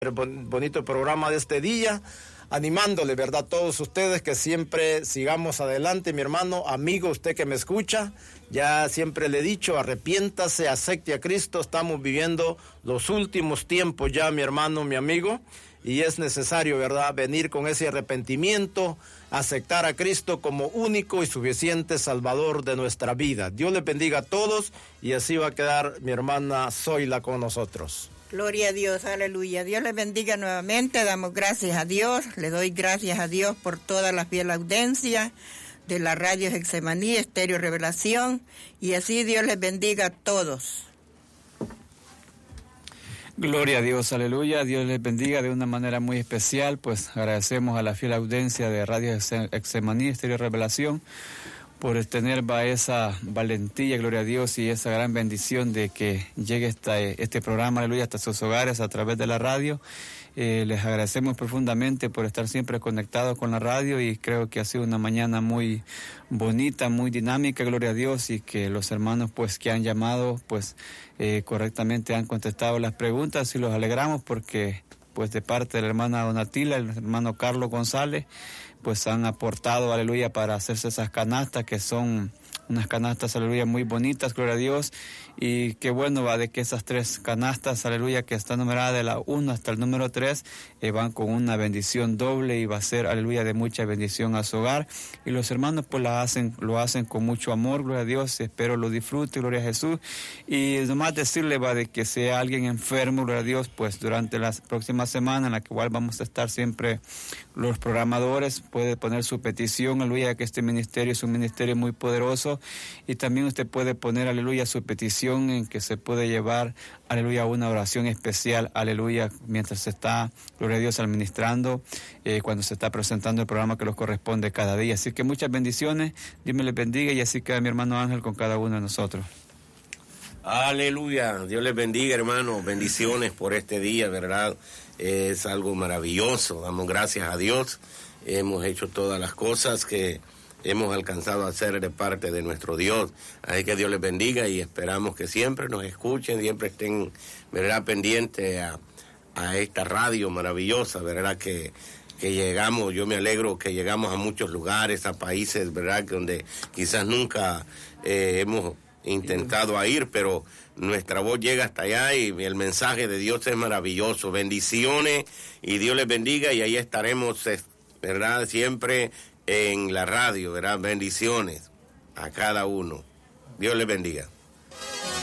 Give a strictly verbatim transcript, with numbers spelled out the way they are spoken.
bonito programa de este día, animándole, ¿verdad? Todos ustedes que siempre sigamos adelante, mi hermano, amigo, usted que me escucha, ya siempre le he dicho, arrepiéntase, acepte a Cristo, estamos viviendo los últimos tiempos ya, mi hermano, mi amigo, y es necesario, ¿verdad?, venir con ese arrepentimiento, aceptar a Cristo como único y suficiente Salvador de nuestra vida. Dios les bendiga a todos y así va a quedar mi hermana Zoila con nosotros. Gloria a Dios, aleluya. Dios les bendiga nuevamente, damos gracias a Dios, le doy gracias a Dios por toda la fiel audiencia de la radio Getsemaní, Estéreo Revelación, y así Dios les bendiga a todos. Gloria a Dios, aleluya, Dios les bendiga de una manera muy especial, pues agradecemos a la fiel audiencia de radio Getsemaní, Estéreo Revelación, por tener va, esa valentía, gloria a Dios, y esa gran bendición de que llegue esta, este programa, aleluya, hasta sus hogares a través de la radio. Eh, les agradecemos profundamente por estar siempre conectados con la radio y creo que ha sido una mañana muy bonita, muy dinámica, gloria a Dios, y que los hermanos pues que han llamado pues eh, correctamente han contestado las preguntas y los alegramos porque pues de parte de la hermana Donatila, el hermano Carlos González, pues han aportado, aleluya, para hacerse esas canastas que son unas canastas, aleluya, muy bonitas, gloria a Dios, y qué bueno va de que esas tres canastas, aleluya, que está numerada de la uno hasta el número tres, eh, van con una bendición doble y va a ser, aleluya, de mucha bendición a su hogar, y los hermanos pues la hacen, lo hacen con mucho amor, gloria a Dios, espero lo disfrute, gloria a Jesús, y nomás decirle va de que sea alguien enfermo, gloria a Dios, pues durante las próximas semanas en la que igual vamos a estar siempre los programadores, puede poner su petición, aleluya, que este ministerio es un ministerio muy poderoso, y también usted puede poner, aleluya, su petición en que se puede llevar, aleluya, una oración especial, aleluya, mientras se está, gloria a Dios, administrando, eh, cuando se está presentando el programa que los corresponde cada día. Así que muchas bendiciones, Dios me les bendiga y así queda mi hermano Ángel con cada uno de nosotros. Aleluya, Dios les bendiga, hermano, bendiciones por este día, ¿verdad? Es algo maravilloso, damos gracias a Dios, hemos hecho todas las cosas que hemos alcanzado a hacer de parte de nuestro Dios, así que Dios les bendiga y esperamos que siempre nos escuchen, siempre estén, ¿verdad?, pendientes a, a esta radio maravillosa, ¿verdad?, que, que llegamos, yo me alegro que llegamos a muchos lugares, a países, ¿verdad?, donde quizás nunca eh, hemos intentado a ir, pero nuestra voz llega hasta allá y el mensaje de Dios es maravilloso. Bendiciones y Dios les bendiga y ahí estaremos, ¿verdad?, siempre en la radio, ¿verdad? Bendiciones a cada uno. Dios les bendiga.